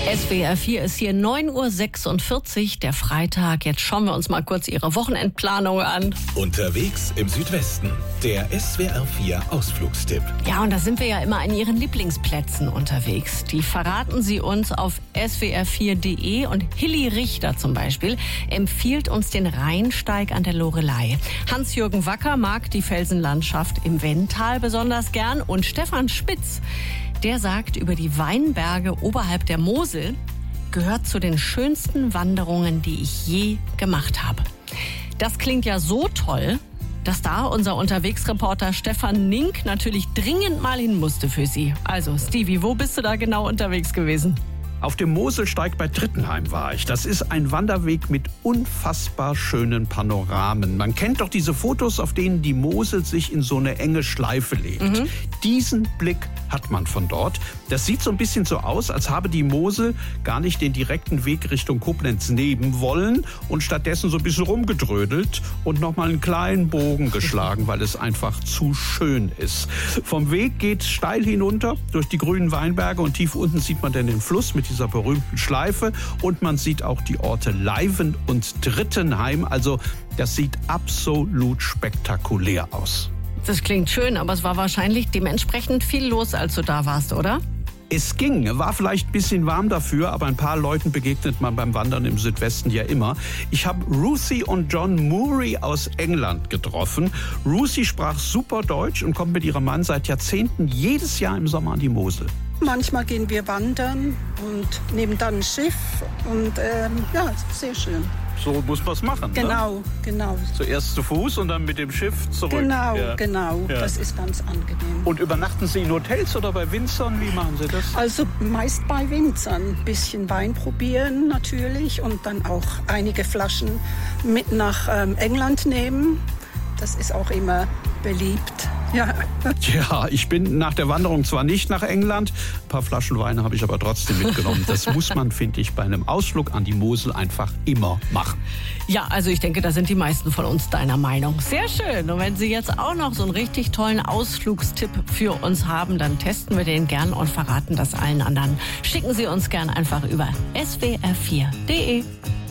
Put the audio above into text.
SWR 4 ist hier 9:46 Uhr, der Freitag. Jetzt schauen wir uns mal kurz Ihre Wochenendplanung an. Unterwegs im Südwesten, der SWR 4 Ausflugstipp. Ja, und da sind wir ja immer an Ihren Lieblingsplätzen unterwegs. Die verraten Sie uns auf swr4.de und Hilly Richter zum Beispiel empfiehlt uns den Rheinsteig an der Loreley. Hans-Jürgen Wacker mag die Felsenlandschaft im Wendtal besonders gern und Stefan Spitz, der sagt über die Weinberge oberhalb der Mosel, gehört zu den schönsten Wanderungen, die ich je gemacht habe. Das klingt ja so toll, dass da unser Unterwegsreporter Stefan Nink natürlich dringend mal hin musste für Sie. Also Stevie, wo bist du da genau unterwegs gewesen? Auf dem Moselsteig bei Drittenheim war ich. Das ist ein Wanderweg mit unfassbar schönen Panoramen. Man kennt doch diese Fotos, auf denen die Mosel sich in so eine enge Schleife legt. Diesen Blick hat man von dort. Das sieht so ein bisschen so aus, als habe die Mosel gar nicht den direkten Weg Richtung Koblenz nehmen wollen und stattdessen so ein bisschen rumgedrödelt und nochmal einen kleinen Bogen geschlagen, weil es einfach zu schön ist. Vom Weg geht steil hinunter durch die grünen Weinberge und tief unten sieht man dann den Fluss mit dieser berühmten Schleife und man sieht auch die Orte Leiven und Drittenheim. Also das sieht absolut spektakulär aus. Das klingt schön, aber es war wahrscheinlich dementsprechend viel los, als du da warst, oder? Es ging, war vielleicht ein bisschen warm dafür, aber ein paar Leuten begegnet man beim Wandern im Südwesten ja immer. Ich habe Ruthie und John Murray aus England getroffen. Ruthie sprach super Deutsch und kommt mit ihrem Mann seit Jahrzehnten jedes Jahr im Sommer an die Mosel. Manchmal gehen wir wandern und nehmen dann ein Schiff und ja, sehr schön. So muss man es machen, Genau. Zuerst zu Fuß und dann mit dem Schiff zurück. Genau. Ja. Das ist ganz angenehm. Und übernachten Sie in Hotels oder bei Winzern? Wie machen Sie das? Also meist bei Winzern. Ein bisschen Wein probieren natürlich und dann auch einige Flaschen mit nach England nehmen. Das ist auch immer beliebt. Ja. Ja, ich bin nach der Wanderung zwar nicht nach England, ein paar Flaschen Wein habe ich aber trotzdem mitgenommen. Das muss man, finde ich, bei einem Ausflug an die Mosel einfach immer machen. Ja, also ich denke, da sind die meisten von uns deiner Meinung. Sehr schön. Und wenn Sie jetzt auch noch so einen richtig tollen Ausflugstipp für uns haben, dann testen wir den gern und verraten das allen anderen. Schicken Sie uns gern einfach über swr4.de.